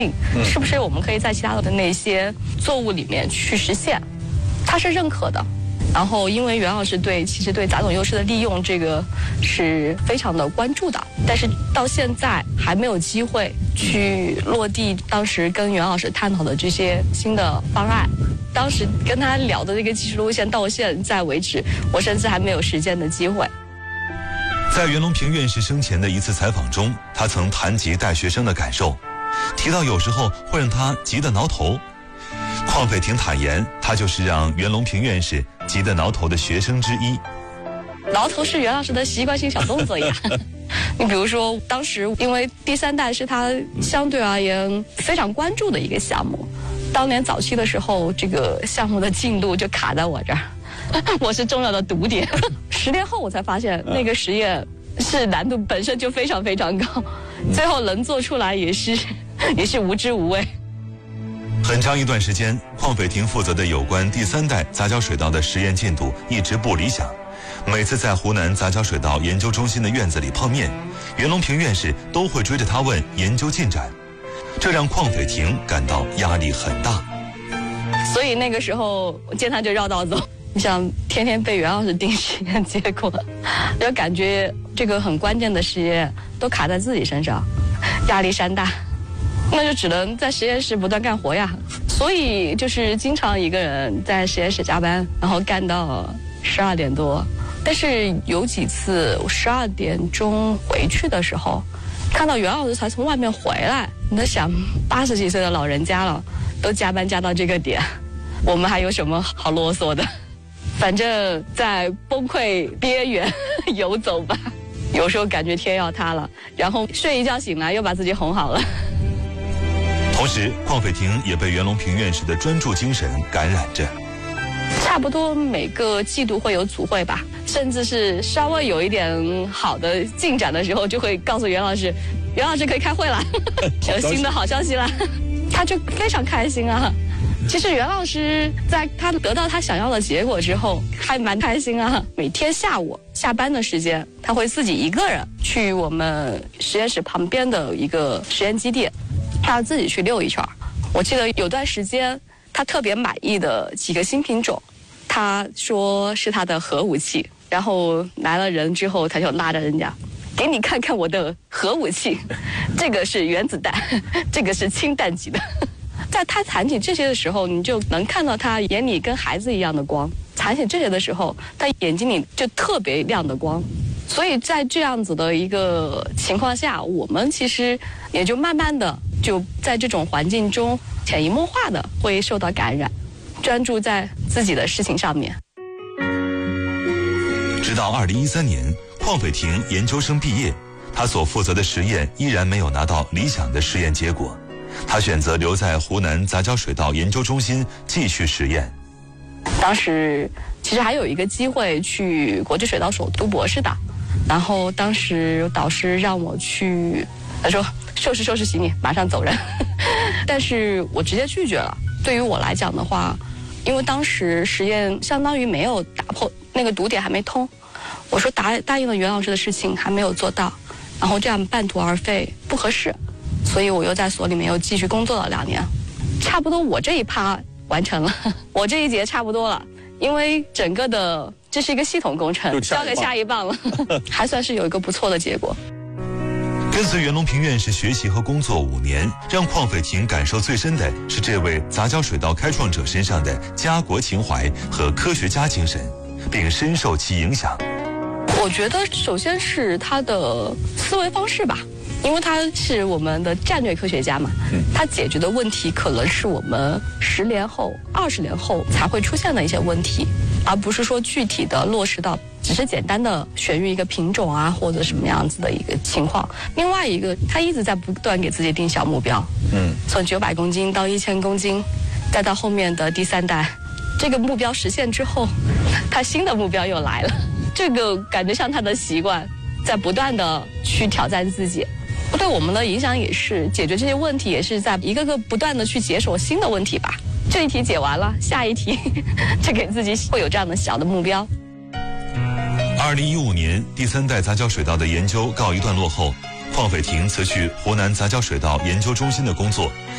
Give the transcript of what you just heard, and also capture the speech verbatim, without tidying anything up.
是不是我们可以在其他的那些作物里面去实现？他是认可的。然后，因为袁老师对其实对杂种优势的利用这个是非常的关注的，但是到现在还没有机会去落地。当时跟袁老师探讨的这些新的方案，当时跟他聊的这个技术路线，到现在为止，我甚至还没有实践的机会。 在袁隆平院士生前的一次采访中，他曾谈及带学生的感受，提到有时候会让他急得挠头。邝斐婷坦言，他就是让袁隆平院士急得挠头的学生之一。 挠头是袁老师的习惯性小动作呀。你比如说，当时因为第三代是他相对而言非常关注的一个项目，当年早期的时候，这个项目的进度就卡在我这儿，我是重要的堵点。十年后我才发现，那个实验是难度本身就非常非常高，最后能做出来也是也是无知无畏。 很长一段时间，邝斐婷负责的有关第三代杂交水稻的实验进度一直不理想。每次在湖南杂交水稻研究中心的院子里碰面，袁隆平院士都会追着他问研究进展，这让邝斐婷感到压力很大。 所以那个时候我见他就绕道走，你想天天被袁老师盯实验结果，就感觉这个很关键的实验都卡在自己身上，压力山大。那就只能在实验室不断干活呀，所以就是经常一个人在实验室加班，然后干到十二点多。但是有几次我十二点钟回去的时候，看到袁老师才从外面回来，你在想八十几岁的老人家了，都加班加到这个点，我们还有什么好啰嗦的？反正在崩溃边缘游走吧。有时候感觉天要塌了，然后睡一觉醒来又把自己哄好了。 同时，邝斐婷也被袁隆平院士的专注精神感染着。 差不多每个季度会有组会吧，甚至是稍微有一点好的进展的时候，就会告诉袁老师，袁老师可以开会了，有新的好消息了，他就非常开心啊。其实袁老师在他得到他想要的结果之后，还蛮开心啊。每天下午下班的时间，他会自己一个人去我们实验室旁边的一个实验基地，他要自己去溜一圈。我记得有段时间，他特别满意的几个新品种，他说是他的核武器，然后来了人之后，他就拉着人家，给你看看我的核武器，这个是原子弹，这个是氢弹级的。在他谈起这些的时候，你就能看到他眼里跟孩子一样的光。谈起这些的时候，他眼睛里就特别亮的光。所以在这样子的一个情况下，我们其实也就慢慢的就在这种环境中潜移默化的会受到感染，专注在自己的事情上面。 直到二零一三年，邝斐婷研究生毕业，他所负责的实验依然没有拿到理想的实验结果，他选择留在湖南杂交水稻研究中心继续实验。 当时其实还有一个机会去国际水稻所读博士的，然后当时导师让我去，他说收拾收拾行李马上走人，但是我直接拒绝了。对于我来讲的话，因为当时实验相当于没有打破那个堵点还没通，我说答答应了袁老师的事情还没有做到，然后这样半途而废不合适，所以我又在所里面又继续工作了两年，差不多我这一趴完成了，我这一节差不多了，因为整个的这是一个系统工程，交给下一棒了，还算是有一个不错的结果。 跟随袁隆平院士学习和工作五年，让邝斐婷感受最深的是这位杂交水稻开创者身上的家国情怀和科学家精神，并深受其影响。 我觉得首先是他的思维方式吧，因为他是我们的战略科学家嘛，他解决的问题可能是我们十年后、二十年后才会出现的一些问题，而不是说具体的落实到只是简单的选育一个品种啊，或者什么样子的一个情况。另外一个，他一直在不断给自己定小目标，嗯，从九百公斤到一千公斤，再到后面的第三代，这个目标实现之后，他新的目标又来了。这个感觉像他的习惯，在不断的去挑战自己。对我们的影响也是解决这些问题，也是在一个个不断的去解锁新的问题吧。这一题解完了，下一题就给自己会有这样的小的目标。 二零一五年，第三代杂交水稻的研究告一段落后，邝斐婷辞去湖南杂交水稻研究中心的工作，